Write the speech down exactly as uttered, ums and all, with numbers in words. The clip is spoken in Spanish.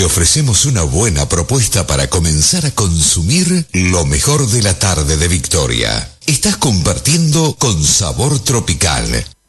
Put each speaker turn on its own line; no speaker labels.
te ofrecemos una buena propuesta para comenzar a consumir lo mejor de la tarde de Victoria. Estás compartiendo con Sabor Tropical,